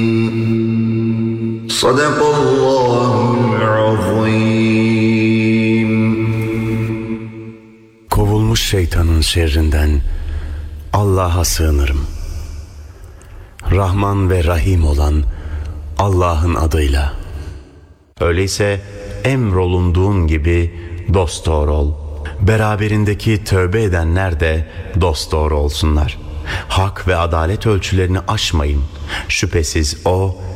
Sadakallahul azim. Kovulmuş şeytanın şerrinden Allah'a sığınırım. Rahman ve Rahim olan Allah'ın adıyla. Öyleyse emrolunduğun gibi dosdoğru ol. Beraberindeki tövbe edenler de dosdoğru olsunlar. Hak ve adalet ölçülerini aşmayın. Şüphesiz O